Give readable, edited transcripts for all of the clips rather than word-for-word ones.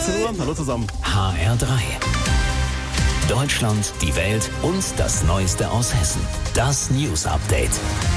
16 Uhr. Hallo zusammen. HR3. Deutschland, die Welt und das Neueste aus Hessen. Das News Update.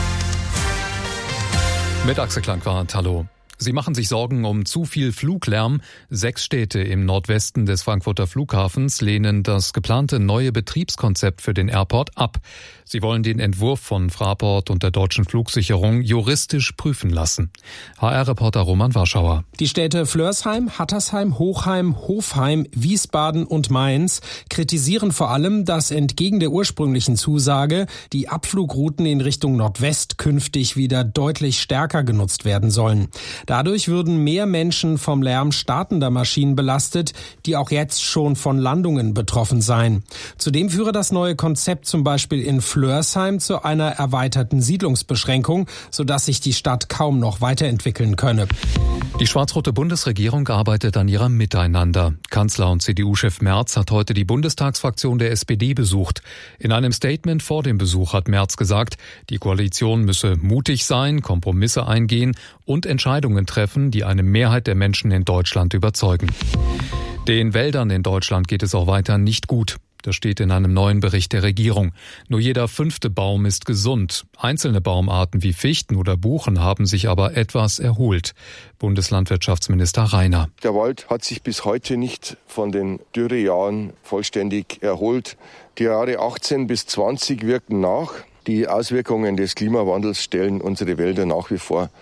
Mit Axel Klangwart, hallo. Sie machen sich Sorgen um zu viel Fluglärm. 6 Städte im Nordwesten des Frankfurter Flughafens lehnen das geplante neue Betriebskonzept für den Airport ab. Sie wollen den Entwurf von Fraport und der Deutschen Flugsicherung juristisch prüfen lassen. HR-Reporter Roman Warschauer. Die Städte Flörsheim, Hattersheim, Hochheim, Hofheim, Wiesbaden und Mainz kritisieren vor allem, dass entgegen der ursprünglichen Zusage die Abflugrouten in Richtung Nordwest künftig wieder deutlich stärker genutzt werden sollen. Dadurch würden mehr Menschen vom Lärm startender Maschinen belastet, die auch jetzt schon von Landungen betroffen seien. Zudem führe das neue Konzept zum Beispiel in Flörsheim zu einer erweiterten Siedlungsbeschränkung, sodass sich die Stadt kaum noch weiterentwickeln könne. Die schwarz-rote Bundesregierung arbeitet an ihrem Miteinander. Kanzler und CDU-Chef Merz hat heute die Bundestagsfraktion der SPD besucht. In einem Statement vor dem Besuch hat Merz gesagt, die Koalition müsse mutig sein, Kompromisse eingehen und Entscheidungen treffen, die eine Mehrheit der Menschen in Deutschland überzeugen. Den Wäldern in Deutschland geht es auch weiter nicht gut. Das steht in einem neuen Bericht der Regierung. Nur jeder 5. Baum ist gesund. Einzelne Baumarten wie Fichten oder Buchen haben sich aber etwas erholt. Bundeslandwirtschaftsminister Reiner. Der Wald hat sich bis heute nicht von den Dürrejahren vollständig erholt. Die Jahre 18 bis 20 wirken nach. Die Auswirkungen des Klimawandels stellen unsere Wälder nach wie vor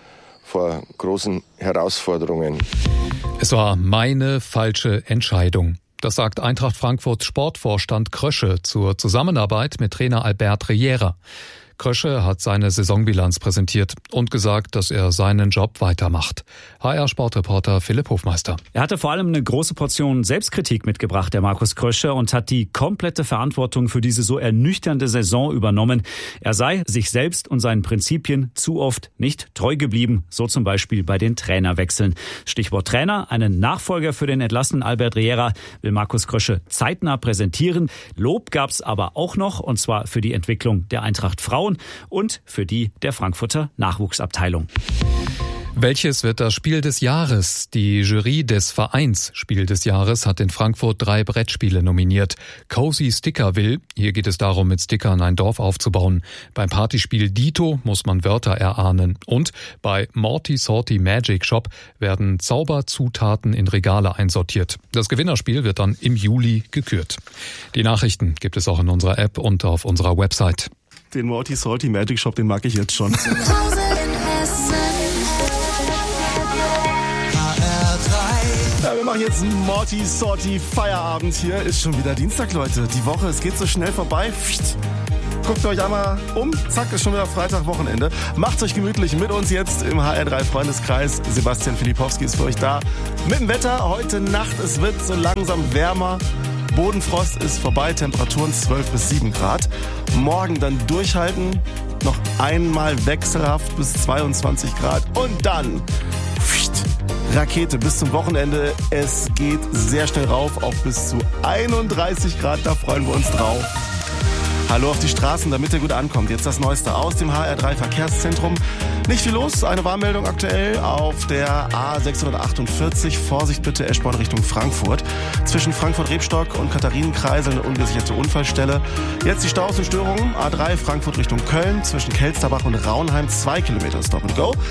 großen Herausforderungen. Es war meine falsche Entscheidung. Das sagt Eintracht Frankfurt Sportvorstand Krösche zur Zusammenarbeit mit Trainer Albert Riera. Krösche hat seine Saisonbilanz präsentiert und gesagt, dass er seinen Job weitermacht. HR-Sportreporter Philipp Hofmeister. Er hatte vor allem eine große Portion Selbstkritik mitgebracht, der Markus Krösche, und hat die komplette Verantwortung für diese so ernüchternde Saison übernommen. Er sei sich selbst und seinen Prinzipien zu oft nicht treu geblieben, so zum Beispiel bei den Trainerwechseln. Stichwort Trainer, einen Nachfolger für den entlassenen Albert Riera will Markus Krösche zeitnah präsentieren. Lob gab's aber auch noch, und zwar für die Entwicklung der Eintracht Frauen und für die der Frankfurter Nachwuchsabteilung. Welches wird das Spiel des Jahres? Die Jury des Vereins Spiel des Jahres hat in Frankfurt 3 Brettspiele nominiert. Cozy Stickerville, hier geht es darum, mit Stickern ein Dorf aufzubauen. Beim Partyspiel Dito muss man Wörter erahnen. Und bei Morty Sorty Magic Shop werden Zauberzutaten in Regale einsortiert. Das Gewinnerspiel wird dann im Juli gekürt. Die Nachrichten gibt es auch in unserer App und auf unserer Website. Den Morty Salty Magic Shop, den mag ich jetzt schon. Ja, wir machen jetzt einen Morty Salty Feierabend hier. Ist schon wieder Dienstag, Leute. Die Woche, es geht so schnell vorbei. Guckt euch einmal um. Zack, ist schon wieder Freitag, Wochenende. Macht's euch gemütlich mit uns jetzt im HR3 Freundeskreis. Sebastian Filipowski ist für euch da. Mit dem Wetter heute Nacht. Es wird so langsam wärmer. Bodenfrost ist vorbei, Temperaturen 12 bis 7 Grad. Morgen dann durchhalten, noch einmal wechselhaft bis 22 Grad und dann Rakete bis zum Wochenende. Es geht sehr schnell rauf auf bis zu 31 Grad, da freuen wir uns drauf. Hallo auf die Straßen, damit ihr gut ankommt. Jetzt das Neueste aus dem HR3 Verkehrszentrum. Nicht viel los, eine Warnmeldung aktuell auf der A648. Vorsicht bitte, Eschborn Richtung Frankfurt. Zwischen Frankfurt-Rebstock und Katharinenkreisel eine ungesicherte Unfallstelle. Jetzt die Staus und Störungen. A3 Frankfurt Richtung Köln. Zwischen Kelsterbach und Raunheim 2 Kilometer Stop and Go.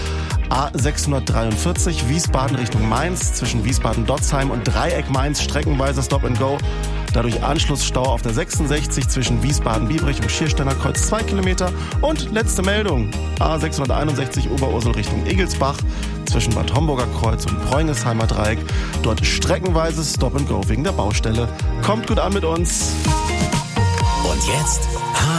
A643 Wiesbaden Richtung Mainz. Zwischen Wiesbaden-Dotzheim und Dreieck Mainz streckenweise Stop and Go. Dadurch Anschlussstau auf der 66 zwischen Wiesbaden-Biebrich und Schiersteiner Kreuz 2 Kilometer. Und letzte Meldung, A661 Oberursel Richtung Egelsbach zwischen Bad Homburger Kreuz und Preungesheimer Dreieck. Dort streckenweise Stop and Go wegen der Baustelle. Kommt gut an mit uns. Und jetzt